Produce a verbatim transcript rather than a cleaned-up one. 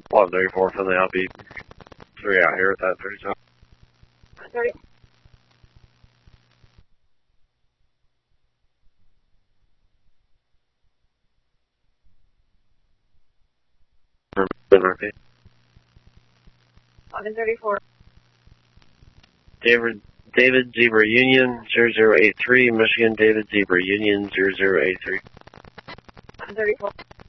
eleven thirty-four, Finley, I'll be three out here at that thirty-seven. thirty. Murphy. eleven thirty-four. David, David Zebra Union, zero zero eight three, Michigan, David Zebra Union, zero zero eight three. eleven thirty-four.